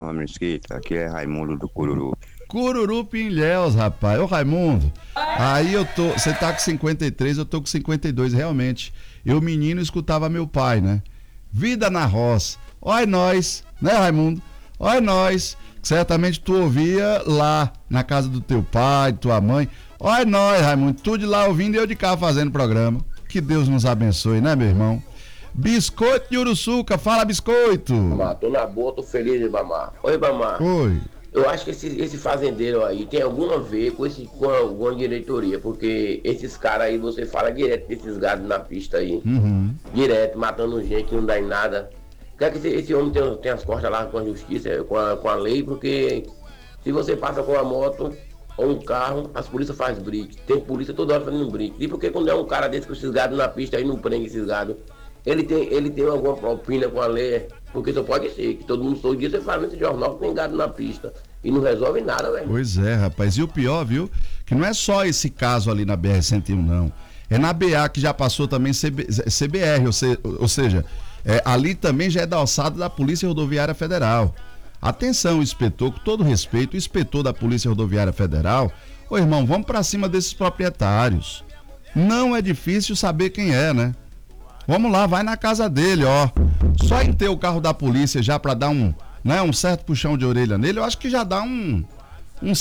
Nova Mesquita, aqui é Raimundo do Cururu. Cururu Ilhéus, rapaz. Ô Raimundo, aí você tá com 53, eu tô com 52, realmente. Eu, menino, escutava meu pai, né? Vida na roça. Olha nós, né, Raimundo? Olha nós. Certamente tu ouvia lá na casa do teu pai, tua mãe. Olha nós, Raimundo, tu de lá ouvindo e eu de cá fazendo programa. Que Deus nos abençoe, né, meu irmão? Biscoito de Uruçuca, fala, Biscoito. Mamá, tô na boa, tô feliz, mamá. Oi, mamá. Oi. Eu acho que esse fazendeiro aí tem alguma a ver com alguma diretoria, porque esses caras aí, você fala direto desses gados na pista aí. Direto, matando gente que não dá em nada. Quer que esse homem tem as costas lá com a justiça, com a lei, porque se você passa com uma moto ou um carro, as polícias fazem brique. Tem polícia toda hora fazendo brique. E porque quando é um cara desse com esses gados na pista aí, não prende esses gados, ele tem alguma propina com a lei, porque só pode ser, que todo mundo todo dia você fala nesse jornal que tem gado na pista. E não resolve nada, velho. Pois é, rapaz. E o pior, viu? Que não é só esse caso ali na BR-101, não. É na BA que já passou também CBR, ou seja, ali também já é da alçada da Polícia Rodoviária Federal. Atenção, inspetor, com todo respeito, o inspetor da Polícia Rodoviária Federal, ô irmão, vamos pra cima desses proprietários. Não é difícil saber quem é, né? Vamos lá, vai na casa dele, ó. Só em ter o carro da polícia já pra dar um certo puxão de orelha nele, eu acho que já dá uma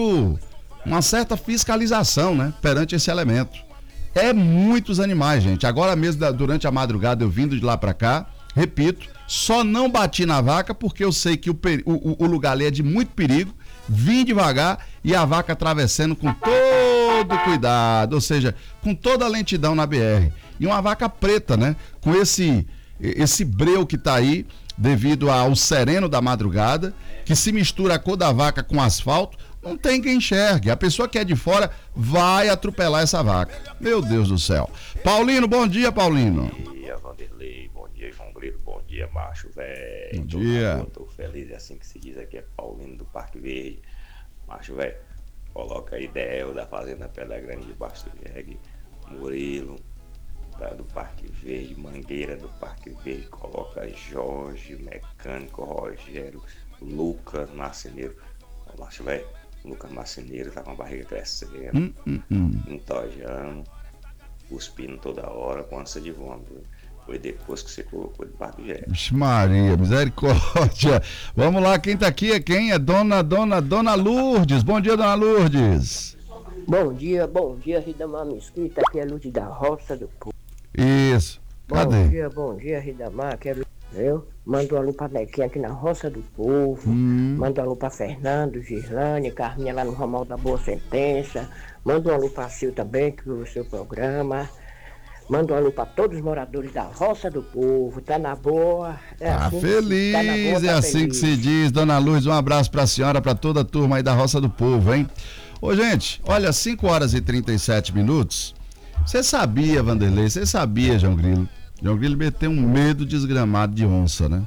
certa fiscalização, né, perante esse elemento. É muitos animais, gente. Agora mesmo, durante a madrugada, eu vindo de lá pra cá, repito, só não bati na vaca porque eu sei que o lugar ali é de muito perigo, vim devagar e a vaca atravessando com todo cuidado, ou seja, com toda a lentidão na BR. E uma vaca preta, né, com esse breu que tá aí, devido ao sereno da madrugada, que se mistura a cor da vaca com asfalto, não tem quem enxergue. A pessoa que é de fora vai atropelar essa vaca. Meu Deus do céu. Paulino, bom dia, Paulino. Bom dia, Vanderlei. Bom dia, João Grilo. Bom dia, macho, velho. Bom dia. Tô feliz, é assim que se diz aqui, é Paulino do Parque Verde. Macho, velho, coloca aí Del da Fazenda Pedra Grande debaixo do jegue, Murilo do Parque Verde, Mangueira do Parque Verde, coloca Jorge, Mecânico, Rogério, Lucas Marceneiro. Macho, velho, Lucas Marceneiro tá com a barriga crescendo, entojando, cuspindo toda hora, com ânsia de vômito. Foi depois que você colocou de Parque Verde. Vixe Maria, misericórdia. Vamos lá, quem tá aqui é quem? É Dona Lourdes. Bom dia, Dona Lourdes. Bom dia, Ridamar Mesquita, aqui é Luz da Roça do Povo. Isso. Cadê? Bom dia, Ridamar, aqui é Luz, viu? Manda um alô pra Nequinha aqui na Roça do Povo, manda um alô pra Fernando, Gislane, Carminha lá no Ramal da Boa Sentença, manda um alô pra Sil também, que viu o seu programa, manda um alô pra todos os moradores da Roça do Povo, tá na boa. Tá feliz, é assim que se diz, Dona Luz, um abraço pra senhora, pra toda a turma aí da Roça do Povo, hein? Ô, gente, olha, 5 horas e 37 minutos. Você sabia, Vanderlei, João Grilo? João Grilo meteu um medo desgramado de onça, né?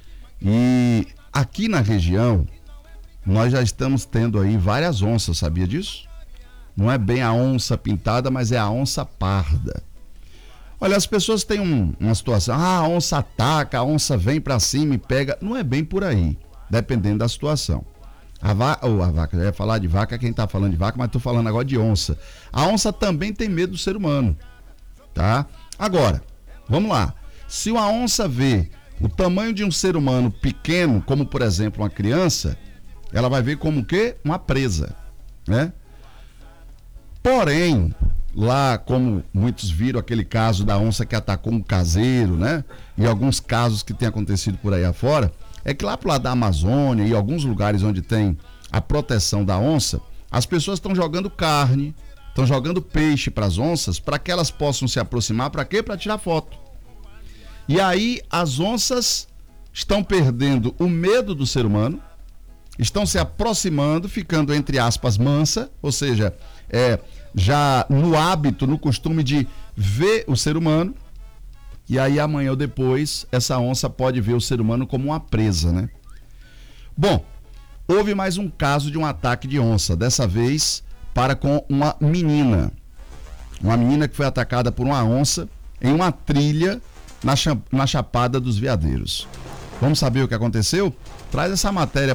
E aqui na região, nós já estamos tendo aí várias onças, sabia disso? Não é bem a onça pintada, mas é a onça parda. Olha, as pessoas têm uma situação, a onça ataca, a onça vem pra cima e pega. Não é bem por aí, dependendo da situação. A vaca, já ia falar de vaca, quem tá falando de vaca, mas tô falando agora de onça. A onça também tem medo do ser humano, tá? Agora, vamos lá. Se uma onça vê o tamanho de um ser humano pequeno, como por exemplo uma criança, ela vai ver como o quê? Uma presa, né? Porém, lá como muitos viram aquele caso da onça que atacou um caseiro, né? E alguns casos que têm acontecido por aí afora, é que lá pro lado da Amazônia e alguns lugares onde tem a proteção da onça, as pessoas estão jogando carne, estão jogando peixe para as onças, para que elas possam se aproximar, para quê? Para tirar foto. E aí as onças estão perdendo o medo do ser humano, estão se aproximando, ficando entre aspas mansa, ou seja, já no hábito, no costume de ver o ser humano. E aí amanhã ou depois essa onça pode ver o ser humano como uma presa, né? Bom, houve mais um caso de um ataque de onça, dessa vez para com uma menina. Uma menina que foi atacada por uma onça em uma trilha na Chapada dos Veadeiros. Vamos saber o que aconteceu? Traz essa matéria